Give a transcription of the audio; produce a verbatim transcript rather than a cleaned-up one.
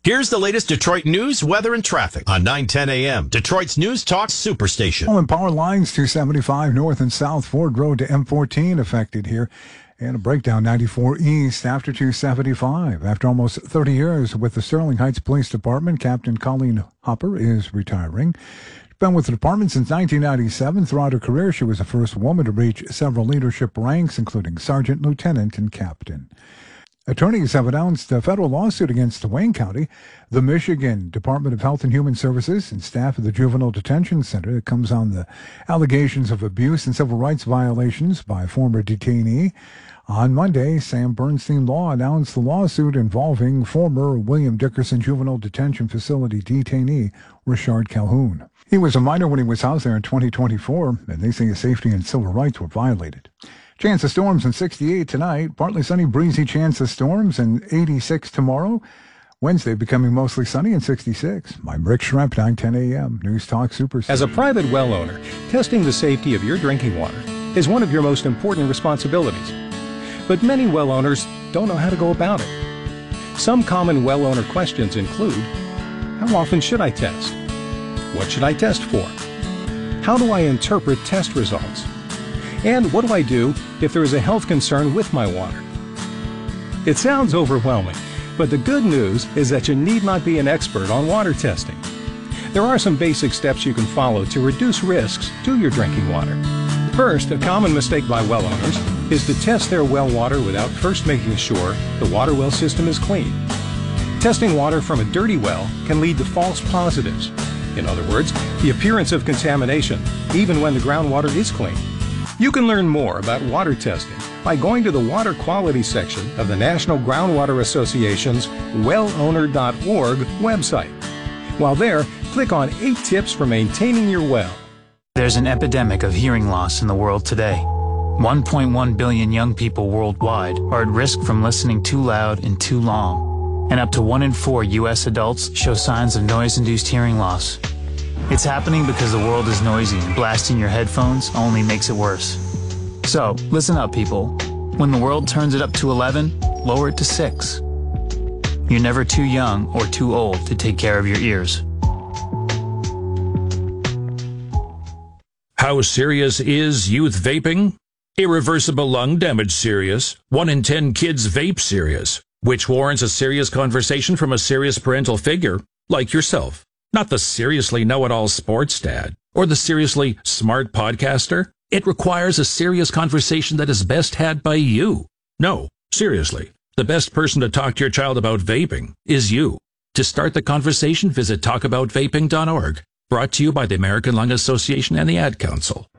Here's the latest Detroit news, weather, and traffic on nine ten A M, Detroit's News Talk Superstation. Oh, and power lines two seventy-five north and south, Ford Road to M fourteen affected here. And a breakdown ninety-four east after two seventy-five. After almost thirty years with the Sterling Heights Police Department, Captain Colleen Hopper is retiring. She's been with the department since nineteen ninety-seven. Throughout her career, she was the first woman to reach several leadership ranks, including sergeant, lieutenant, and captain. Attorneys have announced a federal lawsuit against Wayne County, the Michigan Department of Health and Human Services, and staff of the Juvenile Detention Center. That comes on the allegations of abuse and civil rights violations by a former detainee. On Monday, Sam Bernstein Law announced the lawsuit involving former William Dickerson Juvenile Detention Facility detainee Richard Calhoun. He was a minor when he was housed there in twenty twenty-four, and they say his safety and civil rights were violated. Chance of storms in sixty-eight tonight. Partly sunny, breezy chance of storms, and eighty-six tomorrow. Wednesday becoming mostly sunny and sixty-six. I'm Rick Schremp, nine ten A M, News Talk Superstation. As a private well owner, testing the safety of your drinking water is one of your most important responsibilities. But many well owners don't know how to go about it. Some common well owner questions include, how often should I test? What should I test for? How do I interpret test results? And what do I do if there is a health concern with my water? It sounds overwhelming, but the good news is that you need not be an expert on water testing. There are some basic steps you can follow to reduce risks to your drinking water. First, a common mistake by well owners is to test their well water without first making sure the water well system is clean. Testing water from a dirty well can lead to false positives. In other words, the appearance of contamination, even when the groundwater is clean. You can learn more about water testing by going to the water quality section of the National Groundwater Association's well owner dot org website. While there, click on eight tips for maintaining your well. There's an epidemic of hearing loss in the world today. one point one billion young people worldwide are at risk from listening too loud and too long. And up to one in four U S adults show signs of noise-induced hearing loss. It's happening because the world is noisy and blasting your headphones only makes it worse. So, listen up, people. When the world turns it up to eleven, lower it to six. You're never too young or too old to take care of your ears. How serious is youth vaping? Irreversible lung damage serious. One in ten kids vape serious, which warrants a serious conversation from a serious parental figure, like yourself. Not the seriously know-it-all sports dad or the seriously smart podcaster. It requires a serious conversation that is best had by you. No, seriously, the best person to talk to your child about vaping is you. To start the conversation, visit talk about vaping dot org. Brought to you by the American Lung Association and the Ad Council.